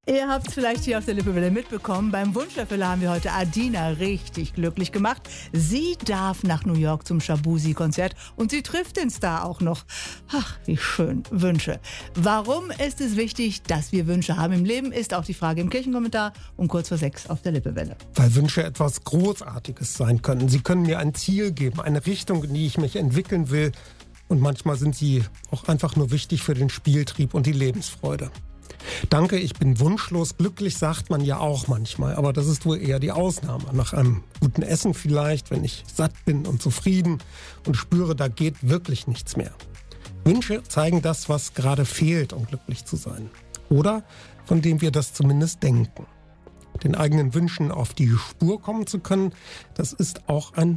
Ihr habt es vielleicht hier auf der Lippewelle mitbekommen. Beim Wunscherfüller haben wir heute Adina richtig glücklich gemacht. Sie darf nach New York zum Shabuzi-Konzert und sie trifft den Star auch noch. Ach, wie schön. Wünsche. Warum ist es wichtig, dass wir Wünsche haben im Leben, ist auch die Frage im Kirchenkommentar um kurz vor 6 auf der Lippewelle. Weil Wünsche etwas Großartiges sein können. Sie können mir ein Ziel geben, eine Richtung, in die ich mich entwickeln will. Und manchmal sind sie auch einfach nur wichtig für den Spieltrieb und die Lebensfreude. Danke, ich bin wunschlos glücklich, sagt man ja auch manchmal. Aber das ist wohl eher die Ausnahme. Nach einem guten Essen vielleicht, wenn ich satt bin und zufrieden und spüre, da geht wirklich nichts mehr. Wünsche zeigen das, was gerade fehlt, um glücklich zu sein. Oder von dem wir das zumindest denken. Den eigenen Wünschen auf die Spur kommen zu können, das ist auch ein